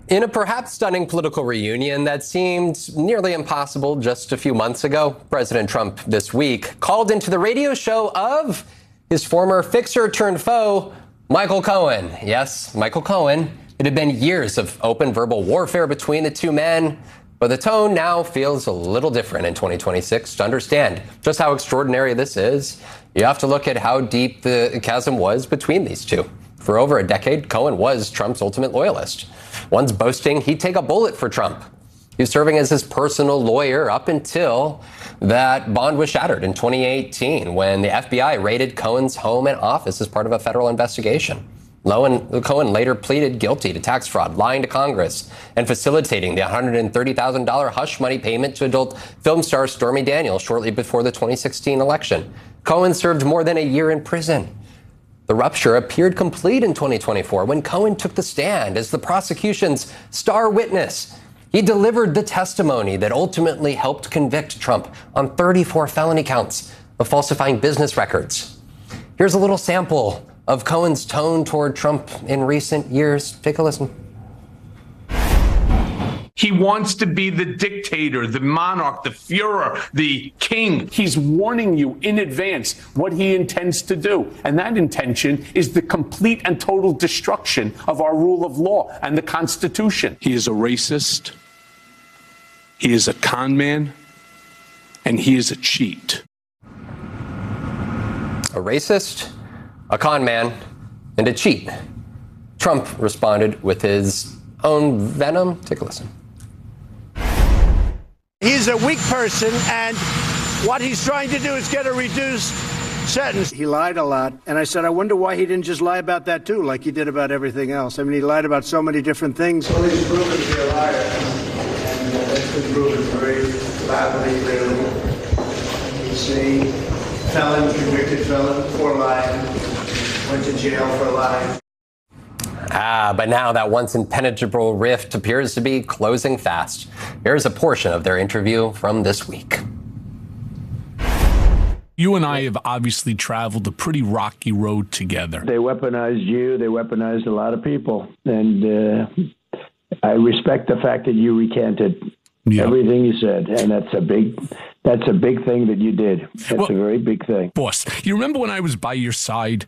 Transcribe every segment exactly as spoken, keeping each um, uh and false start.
In a perhaps stunning political reunion that seemed nearly impossible just a few months ago, President Trump this week called into the radio show of his former fixer turned foe, Michael Cohen. Yes, Michael Cohen. It had been years of open verbal warfare between the two men, but the tone now feels a little different in twenty twenty-six. To understand just how extraordinary this is, you have to look at how deep the chasm was between these two. For over a decade, Cohen was Trump's ultimate loyalist. Once boasting he'd take a bullet for Trump. He was serving as his personal lawyer up until that bond was shattered in twenty eighteen when the F B I raided Cohen's home and office as part of a federal investigation. Cohen later pleaded guilty to tax fraud, lying to Congress, and facilitating the one hundred thirty thousand dollars hush money payment to adult film star Stormy Daniels shortly before the twenty sixteen election. Cohen served more than a year in prison. The rupture appeared complete in twenty twenty-four when Cohen took the stand as the prosecution's star witness. He delivered the testimony that ultimately helped convict Trump on thirty-four felony counts of falsifying business records. Here's a little sample of Cohen's tone toward Trump in recent years. Take a listen. He wants to be the dictator, the monarch, the Führer, the king. He's warning you in advance what he intends to do. And that intention is the complete and total destruction of our rule of law and the Constitution. He is a racist. He is a con man. And he is a cheat. A racist, a con man, and a cheat. Trump responded with his own venom. Take a listen. He's a weak person, and what he's trying to do is get a reduced sentence. He lied a lot, and I said, I wonder why he didn't just lie about that, too, like he did about everything else. I mean, he lied about so many different things. Well, he's proven to be a liar, and uh, that's been proven very loudly, clearly. He's a felon, convicted felon for lying, went to jail for lying. Ah, but now that once impenetrable rift appears to be closing fast. Here's a portion of their interview from this week. You and I have obviously traveled a pretty rocky road together. They weaponized you. They weaponized a lot of people. And uh, I respect the fact that you recanted yeah. everything you said. And that's a big that's a big thing that you did. That's well, a very big thing. Boss, you remember when I was by your side?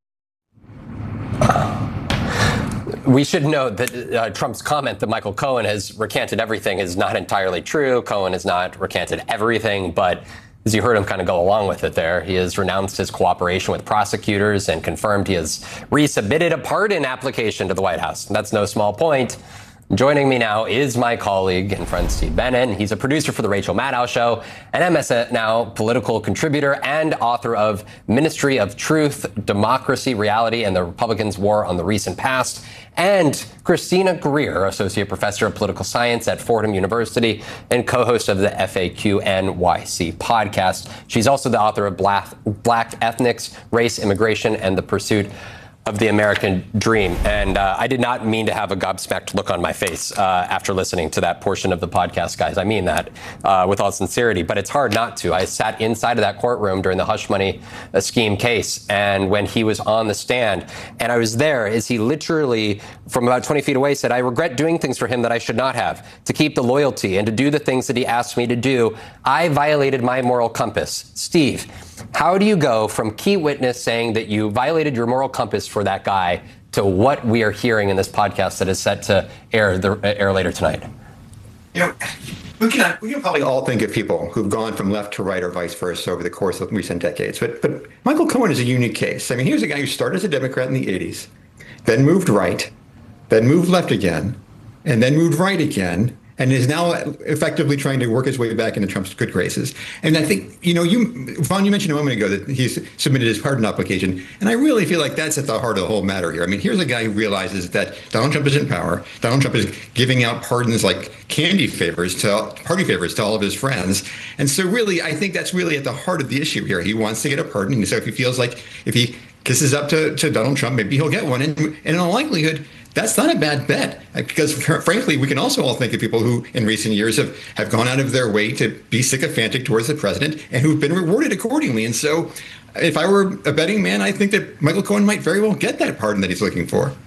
We should note that uh, Trump's comment that Michael Cohen has recanted everything is not entirely true. Cohen has not recanted everything, but as you heard him kind of go along with it there, he has renounced his cooperation with prosecutors and confirmed he has resubmitted a pardon application to the White House. And that's no small point. Joining me now is my colleague and friend Steve Bannon. He's a producer for The Rachel Maddow Show, an M S N Now political contributor and author of Ministry of Truth, Democracy, Reality, and the Republicans' War on the Recent Past, and Christina Greer, Associate Professor of Political Science at Fordham University and co-host of the F A Q N Y C podcast. She's also the author of Black, Black Ethnics, Race, Immigration, and the Pursuit of the American Dream. And uh, I did not mean to have a gobsmacked look on my face uh, after listening to that portion of the podcast, guys. I mean that uh, with all sincerity, but it's hard not to. I sat inside of that courtroom during the hush money uh, scheme case, and when he was on the stand, and I was there as he literally, from about twenty feet away, said, I regret doing things for him that I should not have, to keep the loyalty and to do the things that he asked me to do. I violated my moral compass. Steve, how do you go from key witness saying that you violated your moral compass for that guy to what we are hearing in this podcast that is set to air the, air later tonight? You know, we can we can probably all think of people who've gone from left to right or vice versa over the course of recent decades. But but Michael Cohen is a unique case. I mean, here's a guy who started as a Democrat in the eighties, then moved right, then moved left again, and then moved right again, and is now effectively trying to work his way back into Trump's good graces. And I think, you know, you, Vaughn, you mentioned a moment ago that he's submitted his pardon application. And I really feel like that's at the heart of the whole matter here. I mean, here's a guy who realizes that Donald Trump is in power. Donald Trump is giving out pardons like candy favors to party favors to all of his friends. And so really, I think that's really at the heart of the issue here. He wants to get a pardon. And so if he feels like if he kisses up to, to Donald Trump, maybe he'll get one. And, and in all likelihood, that's not a bad bet, because frankly, we can also all think of people who in recent years have, have gone out of their way to be sycophantic towards the president and who've been rewarded accordingly. And so if I were a betting man, I think that Michael Cohen might very well get that pardon that he's looking for.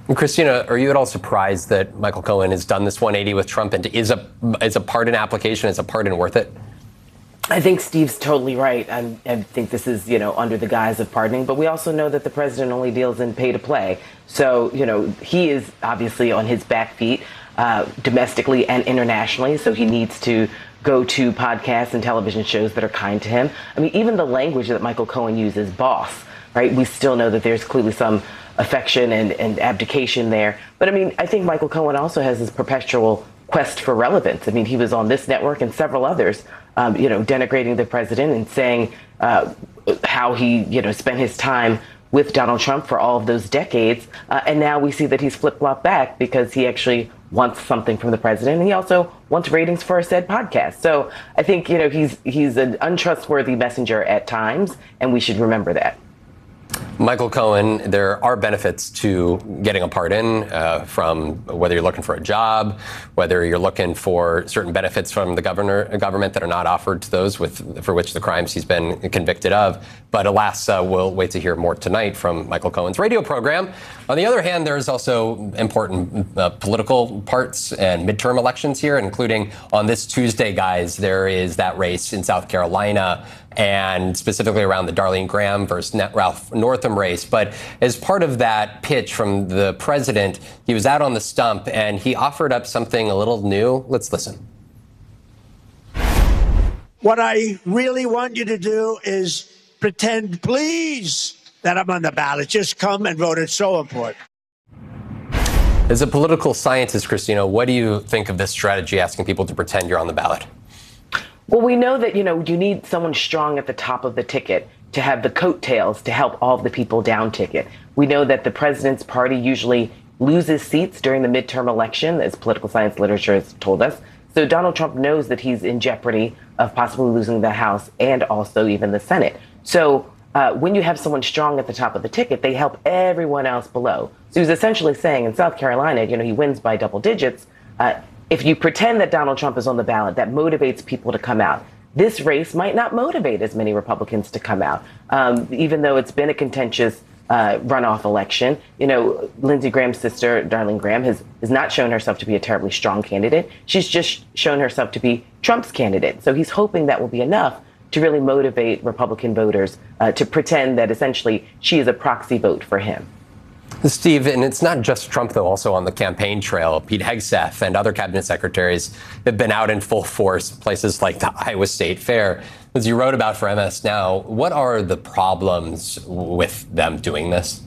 Christina, are you at all surprised that Michael Cohen has done this one eighty with Trump, and is a is a pardon application, is a pardon worth it? I think Steve's totally right. I, I think this is, you know, under the guise of pardoning, but we also know that the president only deals in pay to play. So, you know, he is obviously on his back feet uh, domestically and internationally. So he needs to go to podcasts and television shows that are kind to him. I mean, even the language that Michael Cohen uses, boss, right? We still know that there's clearly some affection and, and abdication there. But I mean, I think Michael Cohen also has this perpetual quest for relevance. I mean, he was on this network and several others, um, you know, denigrating the president and saying uh, how he, you know, spent his time with Donald Trump for all of those decades. Uh, and now we see that he's flip-flopped back because he actually wants something from the president. And he also wants ratings for a said podcast. So I think, you know, he's he's an untrustworthy messenger at times, and we should remember that. Michael Cohen, there are benefits to getting a pardon uh, from whether you're looking for a job, whether you're looking for certain benefits from the governor, government that are not offered to those with for which the crimes he's been convicted of. But alas, uh, we'll wait to hear more tonight from Michael Cohen's radio program. On the other hand, there's also important uh, political parts and midterm elections here, including on this Tuesday, guys, there is that race in South Carolina, and specifically around the Darlene Graham versus Ralph Northam race. But as part of that pitch from the president, he was out on the stump and he offered up something a little new. Let's listen. What I really want you to do is pretend, please, that I'm on the ballot. Just come and vote. It's so important. As a political scientist, Christina, what do you think of this strategy, asking people to pretend you're on the ballot? Well, we know that, you know, you need someone strong at the top of the ticket to have the coattails to help all of the people down ticket. We know that the president's party usually loses seats during the midterm election, as political science literature has told us. So Donald Trump knows that he's in jeopardy of possibly losing the House and also even the Senate. So uh, when you have someone strong at the top of the ticket, they help everyone else below. So he's essentially saying in South Carolina, you know, he wins by double digits. Uh, If you pretend that Donald Trump is on the ballot, that motivates people to come out. This race might not motivate as many Republicans to come out, um, even though it's been a contentious uh, runoff election. You know, Lindsey Graham's sister, Darlene Graham, has, has not shown herself to be a terribly strong candidate. She's just shown herself to be Trump's candidate. So he's hoping that will be enough to really motivate Republican voters uh, to pretend that essentially she is a proxy vote for him. Steve, and it's not just Trump, though, also on the campaign trail. Pete Hegseth and other cabinet secretaries have been out in full force, places like the Iowa State Fair. As you wrote about for M S Now, what are the problems with them doing this?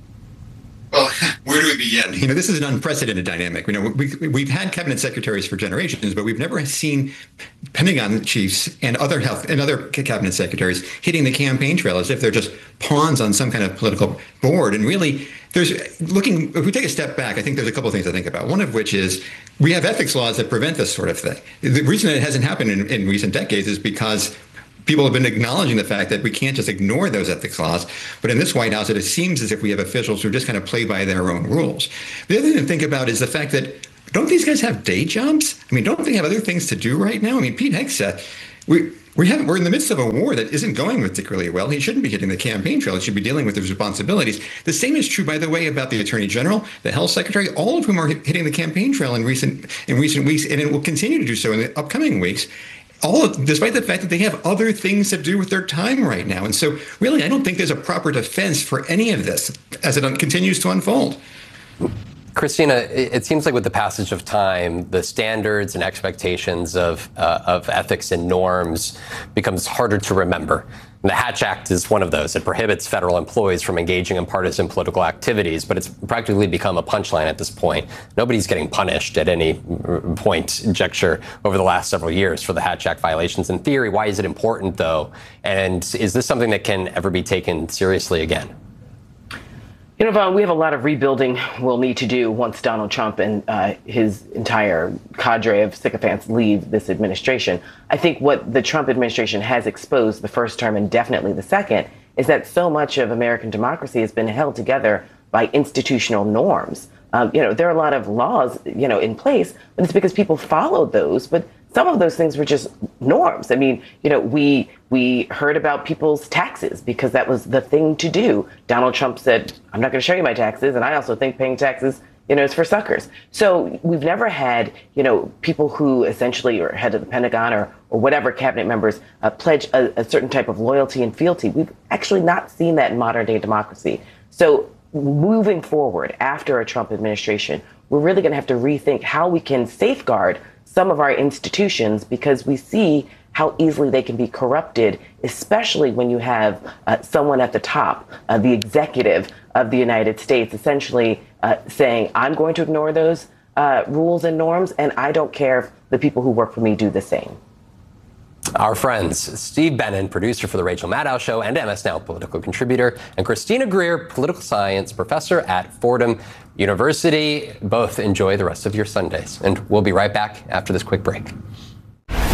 Well, where do we begin? You know, this is an unprecedented dynamic. You know, we, we've had cabinet secretaries for generations, but we've never seen Pentagon chiefs and other health and other cabinet secretaries hitting the campaign trail as if they're just pawns on some kind of political board. And really, there's looking, if we take a step back, I think there's a couple of things to think about. One of which is we have ethics laws that prevent this sort of thing. The reason it hasn't happened in, in recent decades is because people have been acknowledging the fact that we can't just ignore those ethics laws. But in this White House, it seems as if we have officials who just kind of play by their own rules. The other thing to think about is the fact that don't these guys have day jobs? I mean, don't they have other things to do right now? I mean, Pete Hegseth, we we haven't, we're in the midst of a war that isn't going particularly well. He shouldn't be hitting the campaign trail. He should be dealing with his responsibilities. The same is true, by the way, about the Attorney General, the Health Secretary, all of whom are hitting the campaign trail in recent in recent weeks, and it will continue to do so in the upcoming weeks. All of, despite the fact that they have other things to do with their time right now. And so really, I don't think there's a proper defense for any of this as it un- continues to unfold. Christina, it seems like with the passage of time, the standards and expectations of uh, of ethics and norms becomes harder to remember. And the Hatch Act is one of those. It prohibits federal employees from engaging in partisan political activities, but it's practically become a punchline at this point. Nobody's getting punished at any point, juncture, over the last several years for the Hatch Act violations. In theory, why is it important, though? And is this something that can ever be taken seriously again? You know, Vaughn, we have a lot of rebuilding we'll need to do once Donald Trump and uh, his entire cadre of sycophants leave this administration. I think what the Trump administration has exposed the first term and definitely the second is that so much of American democracy has been held together by institutional norms. Um, you know, there are a lot of laws, you know, in place, but it's because people followed those. But some of those things were just norms. I mean, you know, we we heard about people's taxes because that was the thing to do. Donald Trump said, I'm not going to show you my taxes. And I also think paying taxes, you know, is for suckers. So we've never had, you know, people who essentially are head of the Pentagon or, or whatever cabinet members uh, pledge a, a certain type of loyalty and fealty. We've actually not seen that in modern day democracy. So moving forward after a Trump administration, we're really going to have to rethink how we can safeguard some of our institutions because we see how easily they can be corrupted, especially when you have uh, someone at the top, uh, the executive of the United States, essentially uh, saying, I'm going to ignore those uh, rules and norms, and I don't care if the people who work for me do the same. Our friends, Steve Bannon, producer for The Rachel Maddow Show and M S Now political contributor, and Christina Greer, political science professor at Fordham University. Both enjoy the rest of your Sundays. And we'll be right back after this quick break.